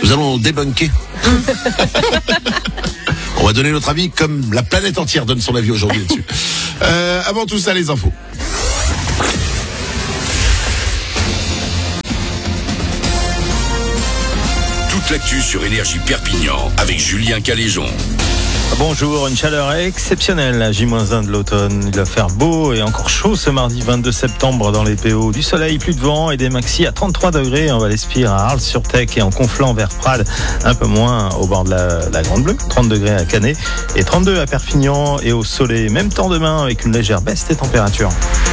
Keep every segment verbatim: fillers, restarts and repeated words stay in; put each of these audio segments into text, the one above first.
Nous allons débunker. On va donner notre avis comme la planète entière donne son avis aujourd'hui là-dessus. Euh, avant tout ça, les infos. Toute l'actu sur Énergie Perpignan avec Julien Caléjon. Bonjour, une chaleur exceptionnelle à J moins un de l'automne. Il va faire beau et encore chaud ce mardi vingt-deux septembre dans les P O. Du soleil, plus de vent et des maxi à trente-trois degrés en Val-Espire, à Arles-sur-Tech et en conflant vers Prades. Un peu moins au bord de la, la Grande Bleue, trente degrés à Canet et trente-deux à Perpignan et au Soleil. Même temps demain avec une légère baisse des températures.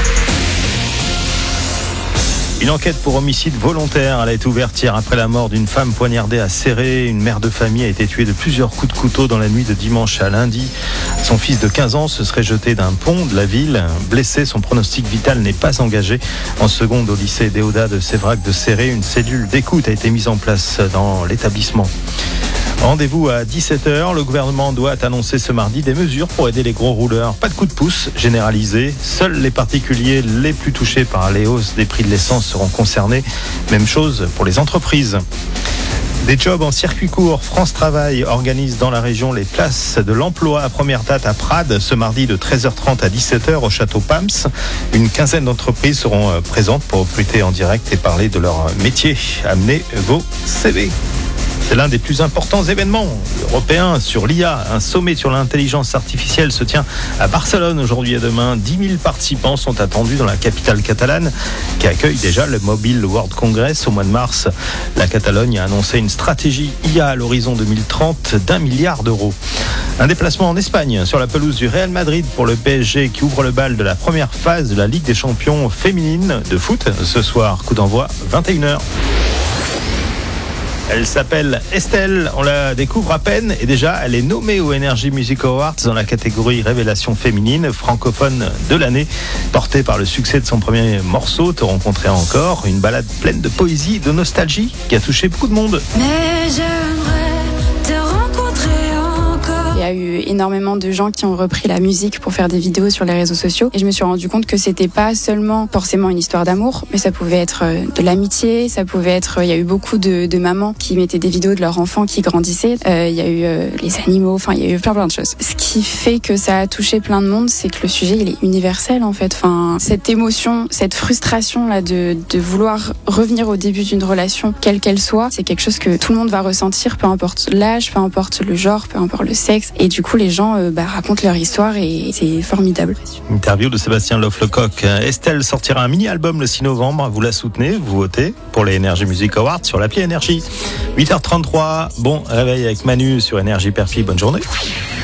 Une enquête pour homicide volontaire, elle a été ouverte hier après la mort d'une femme poignardée à Céré. Une mère de famille a été tuée de plusieurs coups de couteau dans la nuit de dimanche à lundi. Son fils de quinze ans se serait jeté d'un pont de la ville. Blessé, son pronostic vital n'est pas engagé. En seconde au lycée Déodat de Sévrac de Céré, une cellule d'écoute a été mise en place dans l'établissement. Rendez-vous à dix-sept heures. Le gouvernement doit annoncer ce mardi des mesures pour aider les gros rouleurs. Pas de coup de pouce généralisé. Seuls les particuliers les plus touchés par les hausses des prix de l'essence seront concernés. Même chose pour les entreprises. Des jobs en circuit court. France Travail organise dans la région les places de l'emploi à première date à Prades ce mardi de treize heures trente à dix-sept heures au château Pams. Une quinzaine d'entreprises seront présentes pour recruter en direct et parler de leur métier. Amenez vos C V. C'est l'un des plus importants événements européens sur l'I A. Un sommet sur l'intelligence artificielle se tient à Barcelone aujourd'hui et demain. dix mille participants sont attendus dans la capitale catalane qui accueille déjà le Mobile World Congress au mois de mars. La Catalogne a annoncé une stratégie I A à l'horizon deux mille trente d'un milliard d'euros. Un déplacement en Espagne sur la pelouse du Real Madrid pour le P S G qui ouvre le bal de la première phase de la Ligue des champions féminine de foot. Ce soir, coup d'envoi vingt et une heures. Elle s'appelle Estelle, on la découvre à peine et déjà elle est nommée aux Energy Music Awards dans la catégorie Révélation féminine francophone de l'année. Portée par le succès de son premier morceau, Te rencontrer encore, une balade pleine de poésie, de nostalgie qui a touché beaucoup de monde. Mais j'aimerais te rencontrer encore. Il y a eu énormément de gens qui ont repris la musique pour faire des vidéos sur les réseaux sociaux et je me suis rendu compte que c'était pas seulement forcément une histoire d'amour, mais ça pouvait être de l'amitié, ça pouvait être, il y a eu beaucoup de, de mamans qui mettaient des vidéos de leurs enfants qui grandissaient, euh, il y a eu euh, les animaux, enfin il y a eu plein plein de choses. Ce qui fait que ça a touché plein de monde, c'est que le sujet il est universel en fait. Enfin cette émotion, cette frustration là de, de vouloir revenir au début d'une relation, quelle qu'elle soit, c'est quelque chose que tout le monde va ressentir, peu importe l'âge, peu importe le genre, peu importe le sexe, et du coup les gens euh, bah, racontent leur histoire et c'est formidable. Interview de Sébastien Loff-Lecoq. Estelle sortira un mini-album le six novembre. Vous la soutenez, vous votez pour les Energy Music Awards sur l'appli Énergie. huit heures trente-trois, bon réveil avec Manu sur Énergie Perpi. Bonne journée.